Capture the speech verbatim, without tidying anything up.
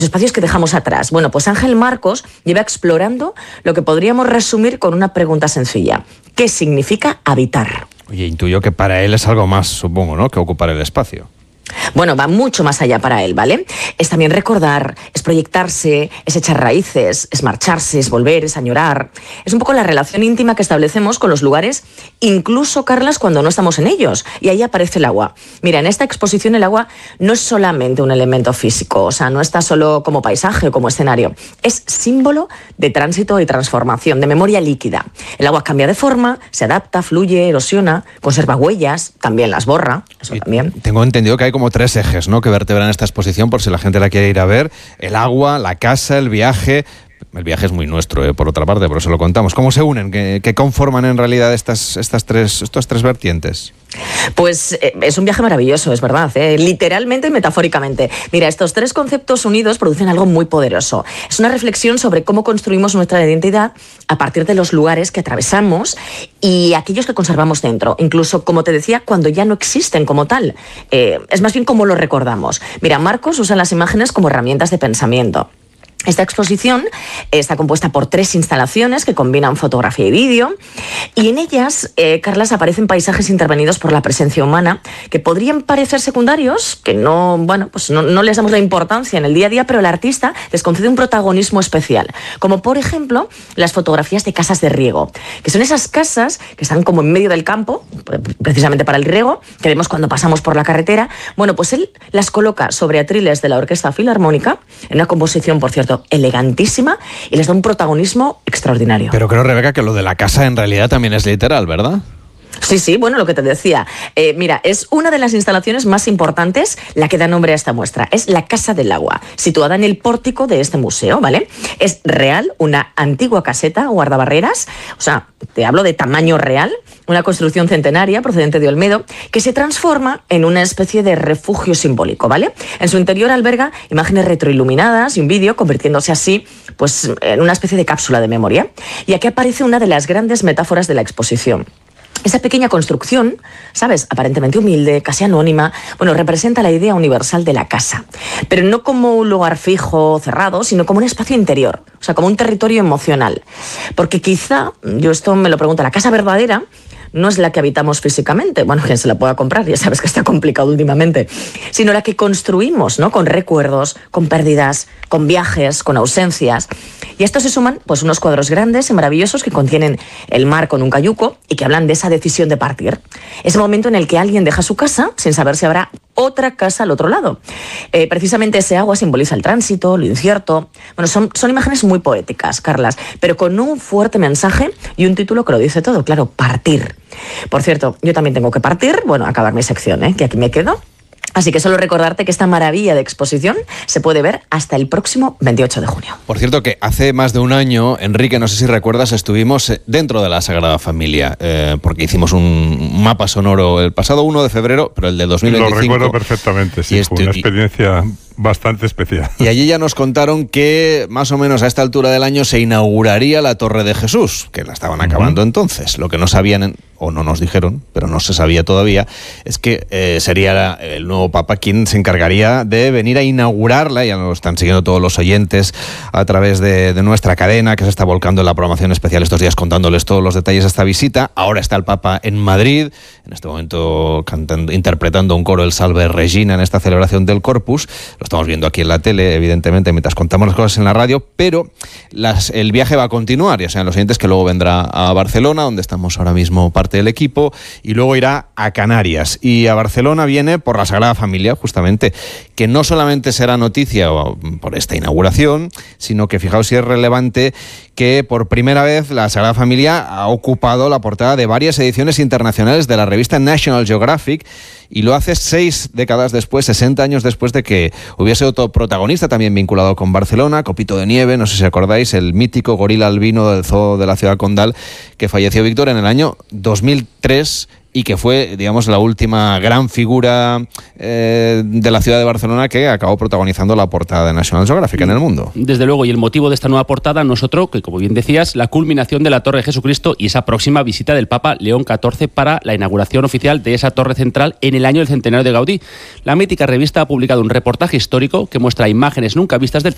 espacios que dejamos atrás. Bueno, pues Ángel Marcos lleva explorando lo que podríamos resumir con una pregunta sencilla. ¿Qué significa habitar? Oye, intuyo que para él es algo más, supongo, ¿no?, que ocupar el espacio. Bueno, va mucho más allá para él, ¿vale? Es también recordar, es proyectarse, es echar raíces, es marcharse, es volver, es añorar. Es un poco la relación íntima que establecemos con los lugares, incluso, Carlas, cuando no estamos en ellos. Y ahí aparece el agua. Mira, en esta exposición el agua no es solamente un elemento físico, o sea, no está solo como paisaje o como escenario. Es símbolo de tránsito y transformación, de memoria líquida. El agua cambia de forma, se adapta, fluye, erosiona, conserva huellas, también las borra, eso también. Tengo entendido que hay como tres ejes, ¿no?, que vertebran esta exposición, por si la gente la quiere ir a ver: el agua, la casa, el viaje. El viaje es muy nuestro, eh, por otra parte, por eso lo contamos. ¿Cómo se unen? ¿Qué, qué conforman en realidad estas, estas, tres, estas tres vertientes? Pues eh, es un viaje maravilloso, es verdad, eh, literalmente y metafóricamente. Mira, estos tres conceptos unidos producen algo muy poderoso. Es una reflexión sobre cómo construimos nuestra identidad a partir de los lugares que atravesamos y aquellos que conservamos dentro. Incluso, como te decía, cuando ya no existen como tal. Eh, es más bien cómo lo recordamos. Mira, Marcos usa las imágenes como herramientas de pensamiento. Esta exposición está compuesta por tres instalaciones que combinan fotografía y vídeo, y en ellas, eh, Carlas, aparecen paisajes intervenidos por la presencia humana que podrían parecer secundarios, que no, bueno, pues no, no les damos la importancia en el día a día, pero el artista les concede un protagonismo especial, como por ejemplo las fotografías de casas de riego, que son esas casas que están como en medio del campo, precisamente para el riego, que vemos cuando pasamos por la carretera. Bueno, pues él las coloca sobre atriles de la Orquesta Filarmónica, en una composición, por cierto, elegantísima, y les da un protagonismo extraordinario. Pero creo, Rebeca, que lo de la casa en realidad también es literal, ¿verdad? Sí, sí, bueno, lo que te decía. Eh, mira, es una de las instalaciones más importantes, la que da nombre a esta muestra. Es la Casa del Agua, situada en el pórtico de este museo, ¿vale? Es real, una antigua caseta guardabarreras, o sea, te hablo de tamaño real, una construcción centenaria procedente de Olmedo, que se transforma en una especie de refugio simbólico, ¿vale? En su interior alberga imágenes retroiluminadas y un vídeo, convirtiéndose así, pues, en una especie de cápsula de memoria. Y aquí aparece una de las grandes metáforas de la exposición. Esa pequeña construcción, ¿sabes?, aparentemente humilde, casi anónima, bueno, representa la idea universal de la casa, pero no como un lugar fijo, cerrado, sino como un espacio interior, o sea, como un territorio emocional. Porque quizá, yo esto me lo pregunto, la casa verdadera no es la que habitamos físicamente, bueno, quien se la pueda comprar, ya sabes que está complicado últimamente, sino la que construimos, ¿no?, con recuerdos, con pérdidas, con viajes, con ausencias. Y a esto se suman, pues, unos cuadros grandes y maravillosos que contienen el mar con un cayuco y que hablan de esa decisión de partir. Ese momento en el que alguien deja su casa sin saber si habrá otra casa al otro lado. Eh, precisamente ese agua simboliza el tránsito, lo incierto. Bueno, son, son imágenes muy poéticas, Carlas, pero con un fuerte mensaje y un título que lo dice todo, claro: partir. Por cierto, yo también tengo que partir, bueno, acabar mi sección, ¿eh?, que aquí me quedo. Así que solo recordarte que esta maravilla de exposición se puede ver hasta el próximo veintiocho de junio. Por cierto, que hace más de un año, Enrique, no sé si recuerdas, estuvimos dentro de la Sagrada Familia, eh, porque hicimos un mapa sonoro el pasado uno de febrero, pero el de dos mil veinticinco... Lo recuerdo perfectamente, sí, fue una experiencia bastante especial. Y allí ya nos contaron que más o menos a esta altura del año se inauguraría la Torre de Jesús, que la estaban acabando uh-huh. entonces. Lo que no sabían, o no nos dijeron, pero no se sabía todavía, es que eh, sería el nuevo Papa quien se encargaría de venir a inaugurarla. Ya lo están siguiendo todos los oyentes a través de, de nuestra cadena, que se está volcando en la programación especial estos días contándoles todos los detalles de esta visita. Ahora está el Papa en Madrid, en este momento cantando, interpretando un coro el Salve Regina en esta celebración del Corpus. Lo estamos viendo aquí en la tele, evidentemente, mientras contamos las cosas en la radio, pero las, el viaje va a continuar, ya sean los oyentes, que luego vendrá a Barcelona, donde estamos ahora mismo parte del equipo, y luego irá a Canarias. Y a Barcelona viene por la Sagrada Familia, justamente, que no solamente será noticia por esta inauguración, sino que, fijaos si es relevante, que por primera vez la Sagrada Familia ha ocupado la portada de varias ediciones internacionales de la revista National Geographic, y lo hace seis décadas después, sesenta años después de que hubiese otro protagonista también vinculado con Barcelona, Copito de Nieve, no sé si acordáis, el mítico gorila albino del zoo de la ciudad condal, que falleció, Víctor, en el año dos mil tres, y que fue, digamos, la última gran figura eh, de la ciudad de Barcelona que acabó protagonizando la portada de National Geographic en el mundo. Desde luego, y el motivo de esta nueva portada no es otro que, como bien decías, la culminación de la Torre de Jesucristo y esa próxima visita del Papa León catorce para la inauguración oficial de esa torre central en el año del centenario de Gaudí. La mítica revista ha publicado un reportaje histórico que muestra imágenes nunca vistas del